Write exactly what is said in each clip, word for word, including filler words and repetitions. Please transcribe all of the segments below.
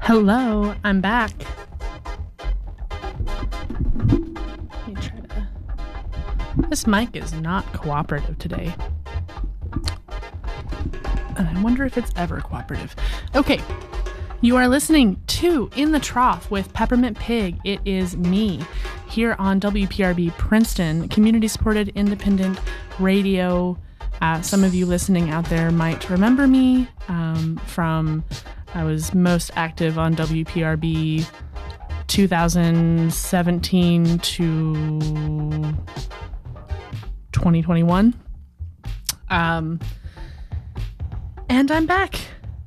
Hello, I'm back. Let me try to... This mic is not cooperative today. And I wonder if it's ever cooperative. Okay, you are listening to In the Trough with Peppermint Pig. It is me here on W P R B Princeton, community-supported independent radio. Uh, some of you listening out there might remember me um, from... I was most active on W P R B two thousand seventeen to twenty twenty-one. Um, and I'm back.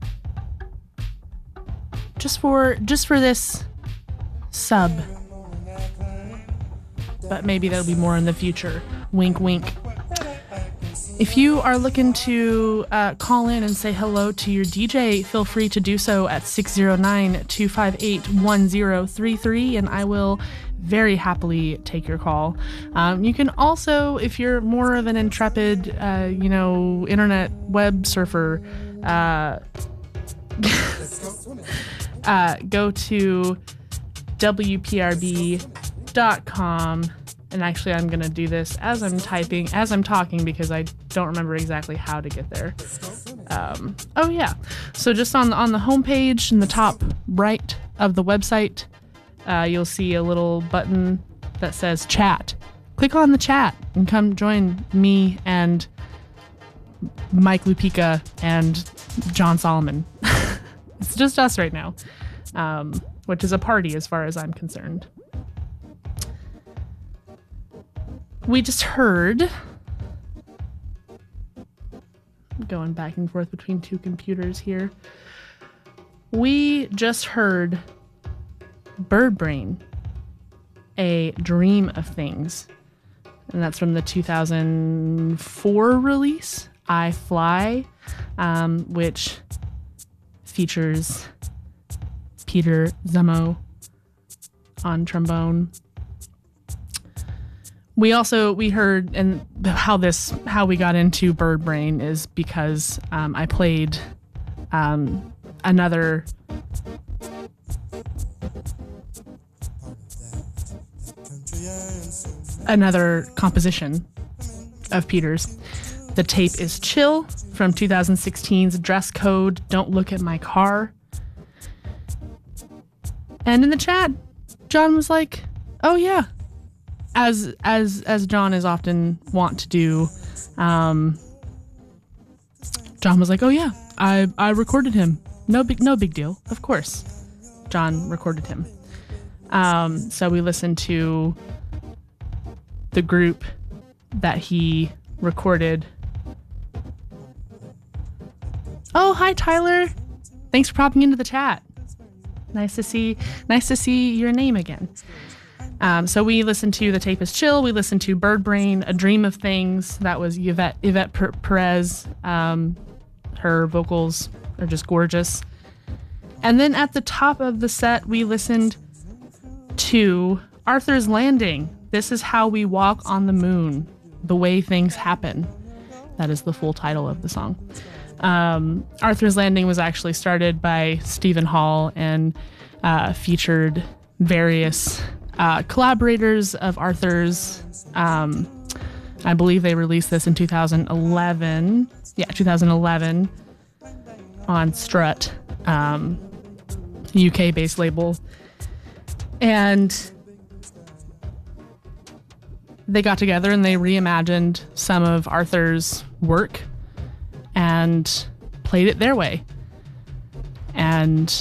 Just for just for this sub. But maybe that'll be more in the future. Wink, wink. If you are looking to uh, call in and say hello to your D J, feel free to do so at six oh nine, two five eight, one oh three three, and I will very happily take your call. Um, you can also, if you're more of an intrepid, uh, you know, internet web surfer, uh, uh, go to W P R B dot com. And actually, I'm going to do this as I'm typing, as I'm talking, because I don't remember exactly how to get there. Um, oh, yeah. So just on, on the homepage in the top right of the website, uh, you'll see a little button that says chat. Click on the chat and come join me and Mike Lupica and John Solomon. It's just us right now, um, which is a party as far as I'm concerned. We just heard, going back and forth between two computers here, we just heard Bird Brain, A Dream of Things, and that's from the two thousand four release, I Fly, um, which features Peter Zummo on trombone. We also, we heard, and how this, how we got into Bird Brain is because um, I played um, another another composition of Peter's. The tape is Chill from two thousand sixteen's Dress Code, Don't Look at My Car. And in the chat, John was like, oh yeah. As as as John is often wont to do, um, John was like, "Oh yeah, I I recorded him. No big no big deal. Of course, John recorded him." Um, so we listened to the group that he recorded. Oh, hi Tyler. Thanks for popping into the chat. Nice to see nice to see your name again. Um, so we listened to The Tape is Chill. We listened to Bird Brain, A Dream of Things. That was Yvette, Yvette Perez. Um, her vocals are just gorgeous. And then at the top of the set, we listened to Arthur's Landing. This is How We Walk on the Moon, The Way Things Happen. That is the full title of the song. Um, Arthur's Landing was actually started by Stephen Hall and uh, featured various Uh, collaborators of Arthur's. um, I believe they released this in two thousand eleven. Yeah, two thousand eleven on Strut, um, U K-based label. And they got together and they reimagined some of Arthur's work and played it their way. And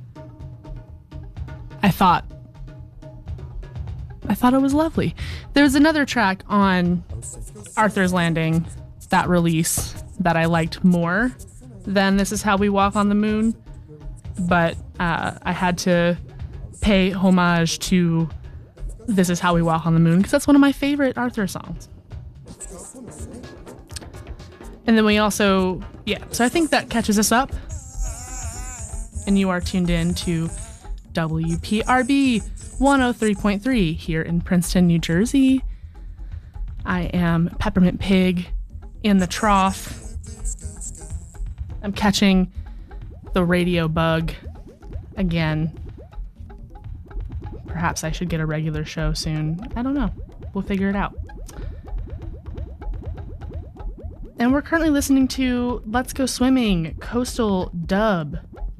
I thought I thought it was lovely. There's another track on Arthur's Landing, that release, that I liked more than This Is How We Walk on the Moon, but uh, I had to pay homage to This Is How We Walk on the Moon because that's one of my favorite Arthur songs. And then we also, yeah, so I think that catches us up. And you are tuned in to W P R B one oh three point three here in Princeton, New Jersey. I am Peppermint Pig in the trough. I'm catching the radio bug again, perhaps I should get a regular show soon. I don't know. We'll figure it out. And we're currently listening to Let's Go Swimming, Coastal Dub,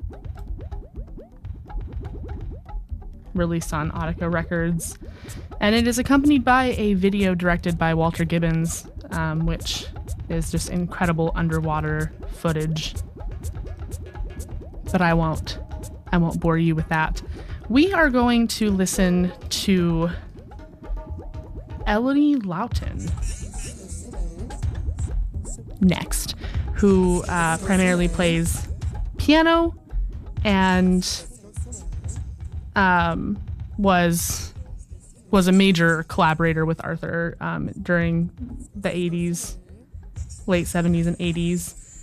released on Audica Records. And it is accompanied by a video directed by Walter Gibbons, um, which is just incredible underwater footage. But I won't, I won't bore you with that. We are going to listen to Elodie Loughton next, who uh, primarily plays piano and um, was was a major collaborator with Arthur um, during the eighties, late seventies and eighties.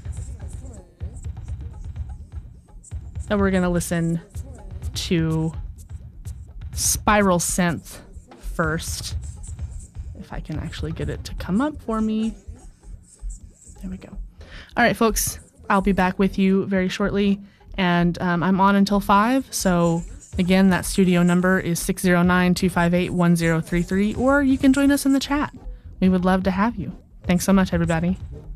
And we're going to listen to Spiral Synth first, if I can actually get it to come up for me. There we go. All right, folks, I'll be back with you very shortly, and um, I'm on until five, so again, that studio number is six zero nine, two five eight, one zero three three, or you can join us in the chat. We would love to have you. Thanks so much, everybody.